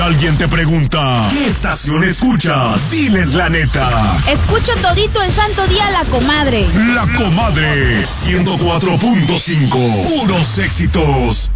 alguien te pregunta, ¿qué estación escuchas? Diles la neta. Escucho todito el santo día La Comadre. La Comadre 104.5. Puros éxitos.